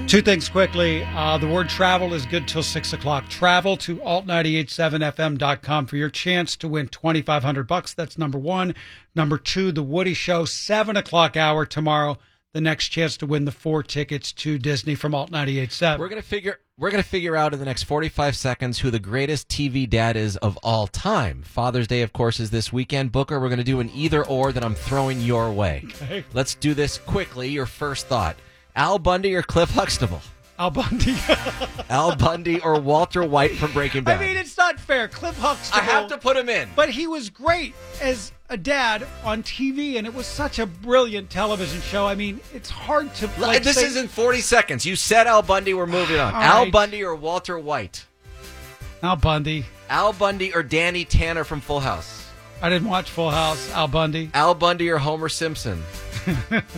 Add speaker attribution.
Speaker 1: Two things quickly. The word travel is good till 6 o'clock. Travel to alt987fm.com for your chance to win $2,500. That's number one. Number two, The Woody Show, 7 o'clock hour tomorrow. The next chance to win the 4 tickets to Disney from Alt987.
Speaker 2: We're gonna figure out in the next 45 seconds who the greatest TV dad is of all time. Father's Day, of course, is this weekend. Booker, we're gonna do an either or that I'm throwing your way.
Speaker 1: Okay.
Speaker 2: Let's do this quickly. Your first thought: Al Bundy or Cliff Huxtable?
Speaker 1: Al Bundy.
Speaker 2: Al Bundy or Walter White from Breaking Bad?
Speaker 1: I mean, it's not fair. Cliff Huxtable.
Speaker 2: I have to put him in.
Speaker 1: But he was great as a dad on TV, and it was such a brilliant television show. I mean, it's hard to
Speaker 2: This is in 40 seconds. You said Al Bundy. We're moving on.
Speaker 1: All
Speaker 2: Al
Speaker 1: right.
Speaker 2: Bundy or Walter White?
Speaker 1: Al Bundy.
Speaker 2: Al Bundy or Danny Tanner from Full House?
Speaker 1: I didn't watch Full House. Al Bundy.
Speaker 2: Al Bundy or Homer Simpson?